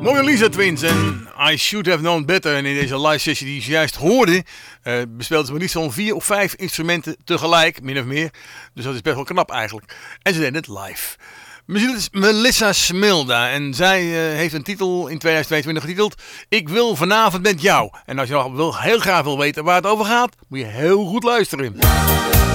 Mona Lisa Twins en I Should Have Known Better. En in deze live sessie die je juist hoorde, bespeelden ze maar liefst zo'n 4 of 5 instrumenten tegelijk, min of meer. Dus dat is best wel knap eigenlijk. En ze deden het live. Melissa Smilda en zij heeft een titel in 2022 getiteld Ik wil vanavond met jou. En als je nog heel graag wil weten waar het over gaat, moet je heel goed luisteren.